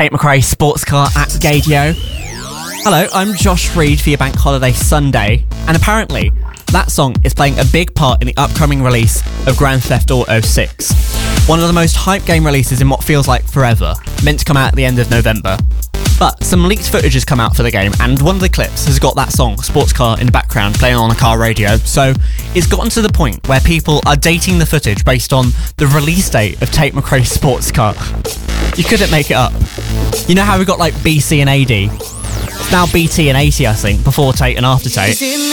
Tate McRae Sports Car at Gadio. Hello, I'm Josh Reed for your Bank Holiday Sunday, and apparently that song is playing a big part in the upcoming release of Grand Theft Auto 6. One of the most hyped game releases in what feels like forever, meant to come out at the end of November. But some leaked footage has come out for the game, and one of the clips has got that song, Sports Car, in the background playing on a car radio, so it's gotten to the point where people are dating the footage based on the release date of Tate McRae's Sports Car. You couldn't make it up. You know how we got like BC and AD? It's now BT and 80, I think, before Tate and after Tate.